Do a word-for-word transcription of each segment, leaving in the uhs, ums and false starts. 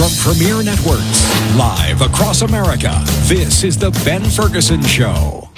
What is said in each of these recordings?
From Premier Networks, live across America, this is The Ben Ferguson Show.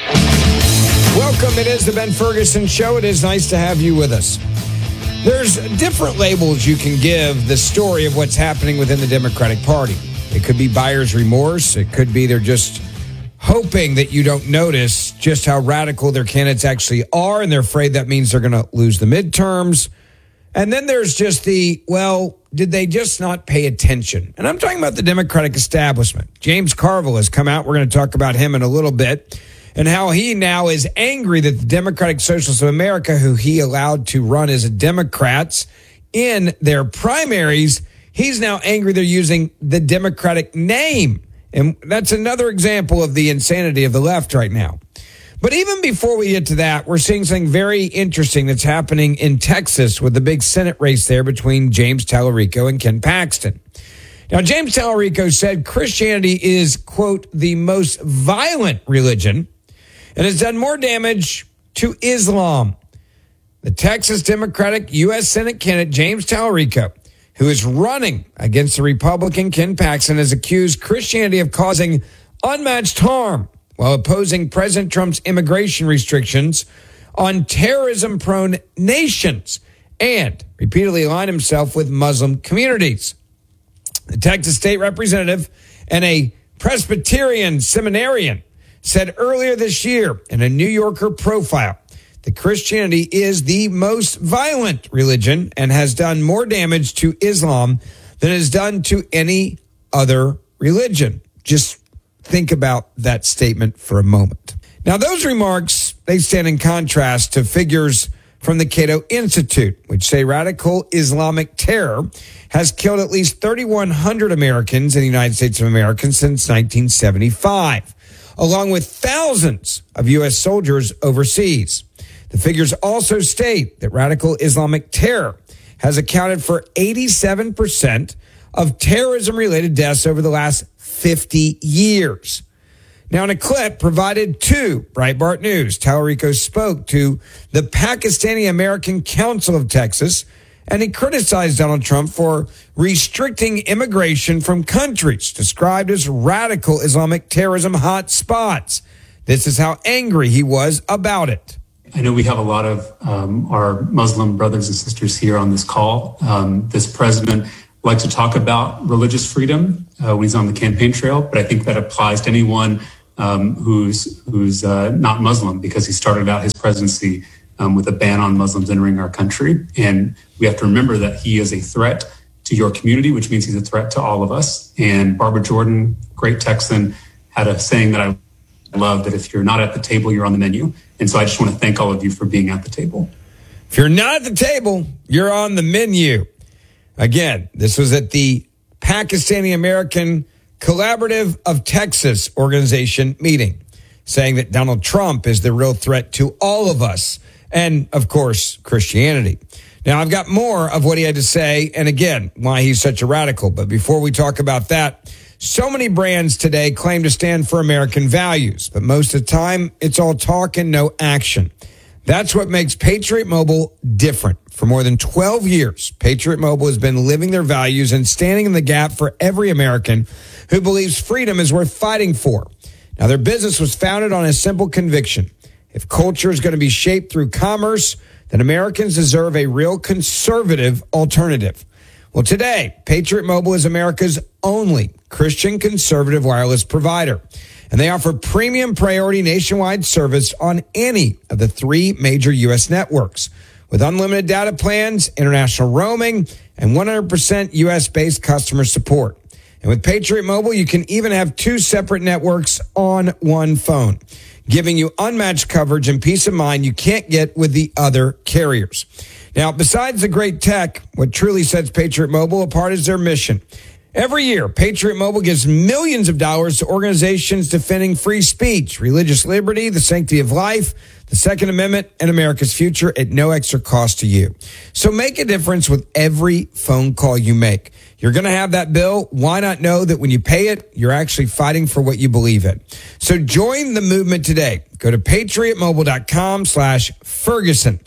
Welcome. It is The Ben Ferguson Show. It is nice to have you with us. There's different labels you can give the story of what's happening within the Democratic Party. It could be buyer's remorse. It could be they're just hoping that you don't notice just how radical their candidates actually are, and they're afraid that means they're going to lose the midterms. And then there's just the, well, did they just not pay attention? And I'm talking about the Democratic establishment. James Carville has come out. We're going to talk about him in a little bit, and how he now is angry that the Democratic Socialists of America, who he allowed to run as Democrats in their primaries, he's now angry they're using the Democratic name. And that's another example of the insanity of the left right now. But even before we get to that, we're seeing something very interesting that's happening in Texas with the big Senate race there between James Tallarico and Ken Paxton. Now, James Tallarico said Christianity is, quote, the most violent religion and has done more damage to Islam. The Texas Democratic U S Senate candidate, James Tallarico, who is running against the Republican Ken Paxton, has accused Christianity of causing unmatched harm while opposing President Trump's immigration restrictions on terrorism-prone nations and repeatedly aligned himself with Muslim communities. The Texas state representative and a Presbyterian seminarian said earlier this year in a New Yorker profile that Christianity is the most violent religion and has done more damage to Islam than it has done to any other religion. Just think about that statement for a moment. Now, those remarks, they stand in contrast to figures from the Cato Institute, which say radical Islamic terror has killed at least three thousand one hundred Americans in the United States of America since nineteen seventy-five, along with thousands of U S soldiers overseas. The figures also state that radical Islamic terror has accounted for eighty-seven percent of terrorism-related deaths over the last fifty years. Now, in a clip provided to Breitbart News, Tallarico spoke to the Pakistani American Council of Texas, and he criticized Donald Trump for restricting immigration from countries described as radical Islamic terrorism hotspots. This is how angry he was about it. I know we have a lot of um, our Muslim brothers and sisters here on this call. Um, this president likes to talk about religious freedom uh, when he's on the campaign trail, but I think that applies to anyone um, who's who's uh, not Muslim, because he started out his presidency um, with a ban on Muslims entering our country. And we have to remember that he is a threat to your community, which means he's a threat to all of us. And Barbara Jordan, great Texan, had a saying that I love, that if you're not at the table, you're on the menu. And so I just want to thank all of you for being at the table. If you're not at the table, you're on the menu. Again, this was at the Pakistani American Collaborative of Texas organization meeting, saying that Donald Trump is the real threat to all of us and, of course, Christianity. Now, I've got more of what he had to say, and again, why he's such a radical. But before we talk about that, so many brands today claim to stand for American values, but most of the time, it's all talk and no action. That's what makes Patriot Mobile different. For more than twelve years, Patriot Mobile has been living their values and standing in the gap for every American who believes freedom is worth fighting for. Now, their business was founded on a simple conviction. If culture is going to be shaped through commerce, then Americans deserve a real conservative alternative. Well, today, Patriot Mobile is America's only Christian conservative wireless provider, and they offer premium priority nationwide service on any of the three major U S networks with unlimited data plans, international roaming, and one hundred percent U S-based customer support. And with Patriot Mobile, you can even have two separate networks on one phone, giving you unmatched coverage and peace of mind you can't get with the other carriers. Now, besides the great tech, what truly sets Patriot Mobile apart is their mission. Every year, Patriot Mobile gives millions of dollars to organizations defending free speech, religious liberty, the sanctity of life, the Second Amendment, and America's future at no extra cost to you. So make a difference with every phone call you make. You're going to have that bill. Why not know that when you pay it, you're actually fighting for what you believe in? So join the movement today. Go to patriot mobile dot com slash Ferguson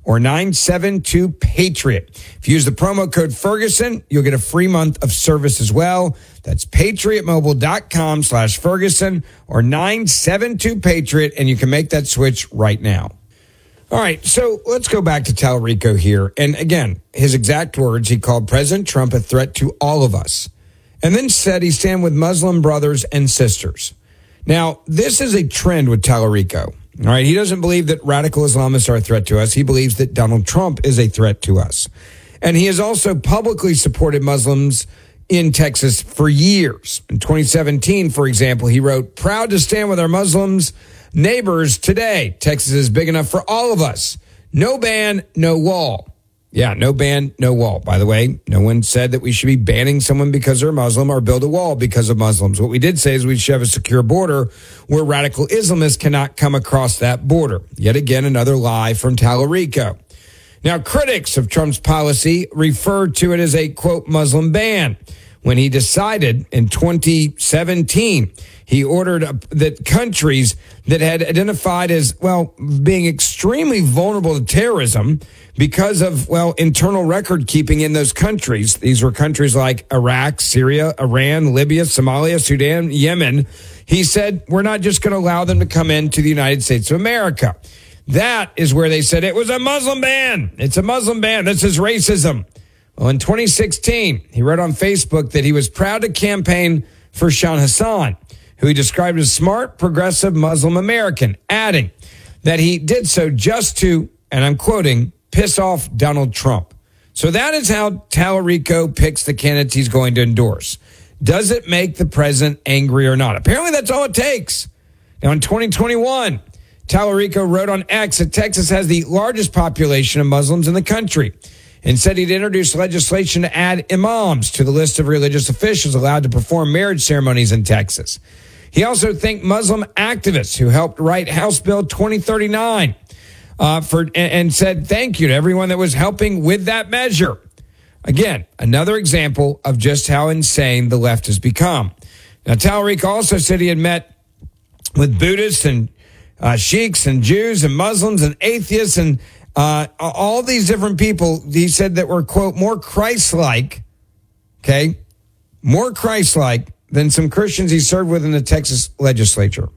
or nine seven two PATRIOT. If you use the promo code Ferguson, you'll get a free month of service as well. That's patriotmobile.com slash Ferguson or nine seven two PATRIOT, and you can make that switch right now. All right, so let's go back to Tallarico here. And again, his exact words, he called President Trump a threat to all of us, and then said he stand with Muslim brothers and sisters. Now, this is a trend with Tallarico. All right, he doesn't believe that radical Islamists are a threat to us. He believes that Donald Trump is a threat to us. And he has also publicly supported Muslims in Texas for years. In twenty seventeen, for example, he wrote, "Proud to stand with our Muslims neighbors today. Texas is big enough for all of us. No ban, no wall." Yeah, no ban, no wall. By the way, no one said that we should be banning someone because they're Muslim or build a wall because of Muslims. What we did say is we should have a secure border where radical Islamists cannot come across that border. Yet again, another lie from Tallarico. Now, critics of Trump's policy refer to it as a, quote, Muslim ban. When he decided in twenty seventeen, he ordered that countries that had identified as, well, being extremely vulnerable to terrorism because of, well, internal record keeping in those countries. These were countries like Iraq, Syria, Iran, Libya, Somalia, Sudan, Yemen. He said, we're not just going to allow them to come into the United States of America. That is where they said it was a Muslim ban. It's a Muslim ban. This is racism. Well, in twenty sixteen, he wrote on Facebook that he was proud to campaign for Sean Hassan, who he described as smart, progressive Muslim American, adding that he did so just to, and I'm quoting, piss off Donald Trump. So that is how Tallarico picks the candidates he's going to endorse. Does it make the president angry or not? Apparently that's all it takes. Now in twenty twenty-one, Tallarico wrote on X that Texas has the largest population of Muslims in the country and said he'd introduce legislation to add imams to the list of religious officials allowed to perform marriage ceremonies in Texas. He also thanked Muslim activists who helped write House Bill twenty thirty-nine uh, for and, and said thank you to everyone that was helping with that measure. Again, another example of just how insane the left has become. Now, Tallarico also said he had met with Buddhists and uh, sheiks and Jews and Muslims and atheists and Uh, all these different people, he said, that were, quote, more Christ-like, okay, more Christ-like than some Christians he served with in the Texas legislature.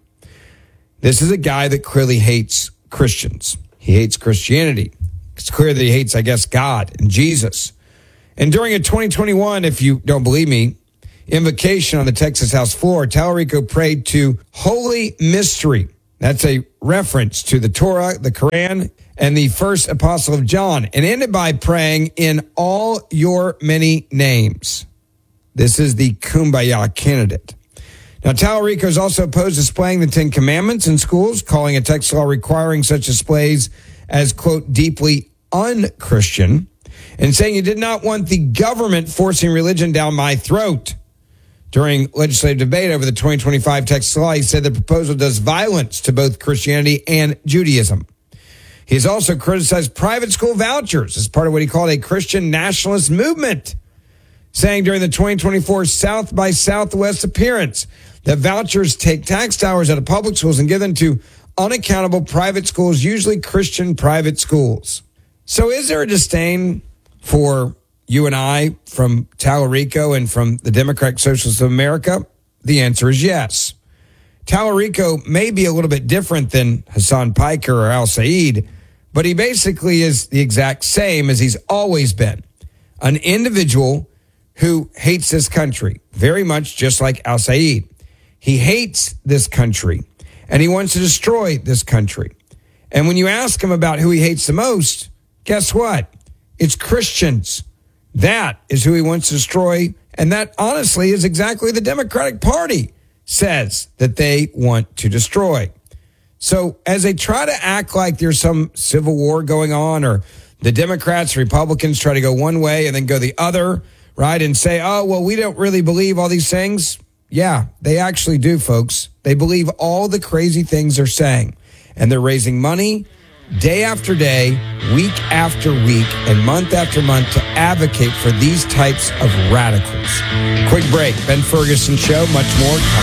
This is a guy that clearly hates Christians. He hates Christianity. It's clear that he hates, I guess, God and Jesus. And during a twenty twenty-one, if you don't believe me, invocation on the Texas House floor, Tallarico prayed to Holy Mystery. That's a reference to the Torah, the Quran, and the first apostle of John, and ended by praying in all your many names. This is the Kumbaya candidate. Now, Tallarico is also opposed to displaying the Ten Commandments in schools, calling a Texas law requiring such displays as, quote, deeply un-Christian, and saying he did not want the government forcing religion down my throat. During legislative debate over the twenty twenty-five Texas law, he said the proposal does violence to both Christianity and Judaism. He has also criticized private school vouchers as part of what he called a Christian nationalist movement, saying during the twenty twenty-four South by Southwest appearance that vouchers take tax dollars out of public schools and give them to unaccountable private schools, usually Christian private schools. So is there a disdain for you and I from Tallarico and from the Democratic Socialists of America? The answer is yes. Tallarico may be a little bit different than Hassan Piker or Al Said, but he basically is the exact same as he's always been. An individual who hates this country, very much just like Al Said. He hates this country, and he wants to destroy this country. And when you ask him about who he hates the most, guess what? It's Christians. That is who he wants to destroy, and that honestly is exactly the Democratic Party says that they want to destroy. So as they try to act like there's some civil war going on, or the Democrats, Republicans try to go one way and then go the other, right, and say, oh, well, we don't really believe all these things. Yeah, they actually do, folks. They believe all the crazy things they're saying, and they're raising money day after day, week after week, and month after month to advocate for these types of radicals. Quick break. Ben Ferguson Show, much more.